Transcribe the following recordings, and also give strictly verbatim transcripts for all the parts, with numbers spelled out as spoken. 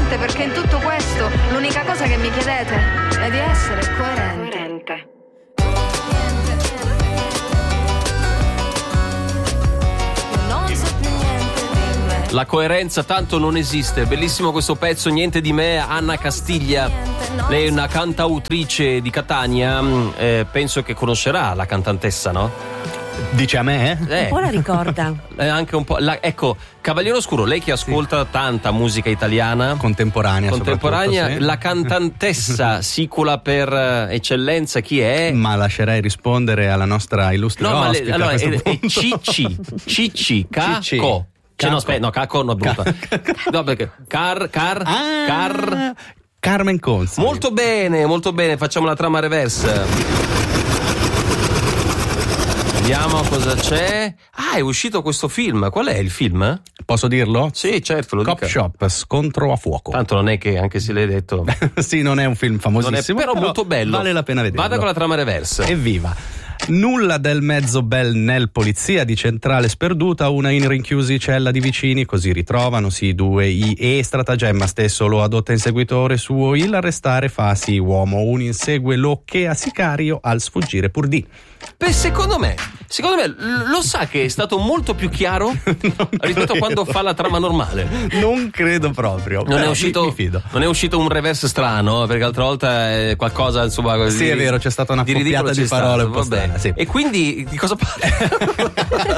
coerente, perché in tutto questo l'unica cosa che mi chiedete è di essere coerente. Coerente. La coerenza tanto non esiste. Bellissimo questo pezzo, Niente di me, Anna Castiglia. Lei è una cantautrice di Catania, eh, penso che conoscerà la cantantessa, no? Dice a me? Eh. Un po' la ricorda. Eh, anche un po'. La, ecco, Cavaliere Oscuro, lei che ascolta sì. tanta musica italiana contemporanea, contemporanea sì. La cantantessa sicula per eccellenza chi è? Ma lascerei rispondere alla nostra illustre no, ospite. Ma le, allora, è, è Cicci, Cicci, Caco. Cioè, no, aspetta, no, Caco no, brutta. No, perché Car, Car, ah, Car Carmen Consoli. Molto bene, molto bene, facciamo la trama reverse. Vediamo cosa c'è. Ah, è uscito questo film. Qual è il film? Posso dirlo? Sì, certo, lo Cop dica. Shop, Scontro a fuoco. Tanto non è che, anche se l'hai detto. Sì, non è un film famosissimo, non è, però, però molto bello. Vale la pena vederlo. Vada con la trama reverse. Evviva. Nulla del mezzo bel nel polizia di centrale sperduta, una in rinchiusi cella di vicini, così ritrovanosi i due i e stratagemma stesso lo adotta in seguitore suo, il arrestare fasi uomo, un insegue lo che a sicario al sfuggire pur di. Beh, secondo me, secondo me lo sa che è stato molto più chiaro rispetto a quando fa la trama normale. Non credo proprio. Non Beh, è uscito, mi, mi fido. Non è uscito un reverse strano, perché l'altra volta è qualcosa, insomma, così. Sì, è vero, c'è stata una coppiata di parole un po' strana, sì. E quindi di cosa parla?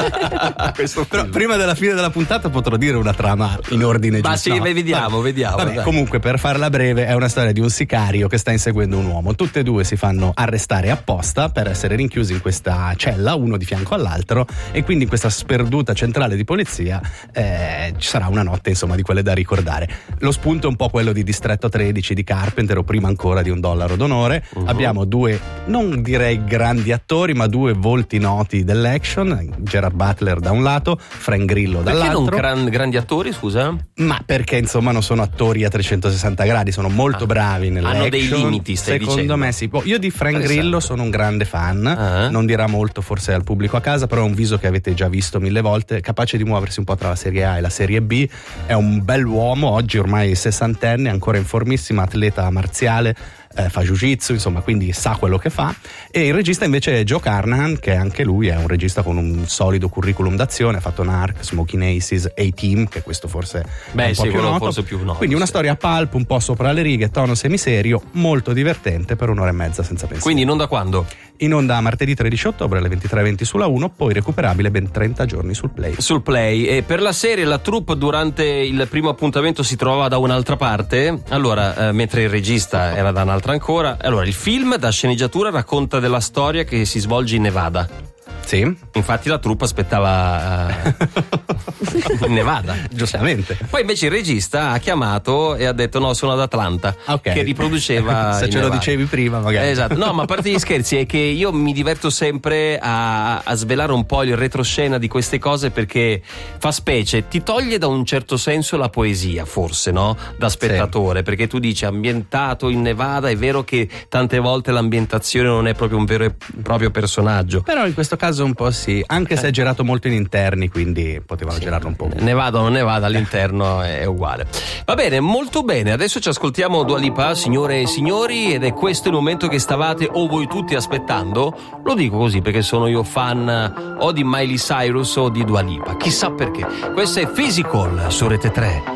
Però prima della fine della puntata potrò dire una trama in ordine Ma giusto. sì, no? vediamo, Vabbè. vediamo. Vabbè, comunque, per farla breve, è una storia di un sicario che sta inseguendo un uomo. Tutte e due si fanno arrestare apposta per essere rinchiusi in questa cella, uno di fianco all'altro, e quindi in questa sperduta centrale di polizia eh, ci sarà una notte, insomma, di quelle da ricordare. Lo spunto è un po' quello di Distretto tredici di Carpenter, o prima ancora di Un dollaro d'onore. Uh-huh. Abbiamo due, non direi grandi attori, ma due volti noti dell'action, Gerard Butler da un lato, Frank Grillo dall'altro. Perché non gran, grandi attori, scusa? Ma perché insomma non sono attori a trecentosessanta gradi, sono molto ah, bravi nell'action. Hanno dei limiti, stai Secondo dicendo. me si può. Io di Frank Grillo sono un grande fan, uh-huh. non dirà molto forse al pubblico a casa, però è un viso che avete già visto mille volte, capace di muoversi un po' tra la serie A e la serie B, è un bell'uomo, oggi ormai sessantenne, ancora in formissima, atleta marziale, eh, fa jiu-jitsu, insomma, quindi sa quello che fa. E il regista invece è Joe Carnahan, che anche lui è un regista con un solido curriculum d'azione, ha fatto Narc, Smoking Aces, A-Team, che questo forse Beh, è un po' sì, più noto. forse più noto. Quindi una sì. storia pulp, un po' sopra le righe, tono semiserio, molto divertente per un'ora e mezza senza pensiero. Quindi non da quando? In onda martedì tredici ottobre alle ventitré e venti sulla uno, poi recuperabile ben trenta giorni sul Play. Sul Play. E per la serie la troupe durante il primo appuntamento si trovava da un'altra parte, allora eh, mentre il regista era da un'altra ancora. Allora il film da sceneggiatura racconta della storia che si svolge in Nevada. Sì. Infatti la troupe aspettava uh, in Nevada, giustamente. Poi invece il regista ha chiamato e ha detto no, sono ad Atlanta, okay. che riproduceva se ce Nevada. Lo dicevi prima magari. Esatto. No, ma a parte gli scherzi è che io mi diverto sempre a, a svelare un po' il retroscena di queste cose, perché fa specie, ti toglie da un certo senso la poesia, forse, no? Da spettatore, sì. Perché tu dici ambientato in Nevada, è vero che tante volte l'ambientazione non è proprio un vero e proprio personaggio, però in questo caso un po' sì, anche se è girato molto in interni, quindi potevano sì. girarlo un po'. Nevada o non Nevada, all'interno è uguale. Va bene, molto bene, adesso ci ascoltiamo Dua Lipa, signore e signori, ed è questo il momento che stavate o voi tutti aspettando. Lo dico così perché sono io fan o di Miley Cyrus o di Dua Lipa, chissà perché. Questo è Physical su Rete tre.